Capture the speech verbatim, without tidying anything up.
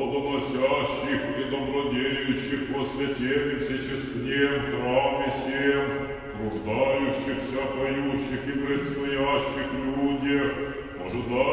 плодоносящих и добродеющих во святе и всечестнем храме сем, труждающихся, поющих и предстоящих людях, ожидающих